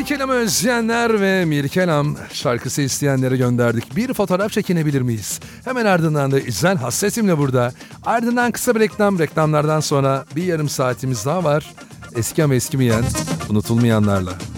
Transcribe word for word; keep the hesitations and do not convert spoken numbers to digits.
Mirkelam'ı özleyenler ve Mirkelam şarkısı isteyenlere gönderdik. Bir fotoğraf çekinebilir miyiz? Hemen ardından da İzel Hasretim'le burada. Ardından kısa bir reklam, reklamlardan sonra bir yarım saatimiz daha var. Eski ama eskimeyen, unutulmayanlarla.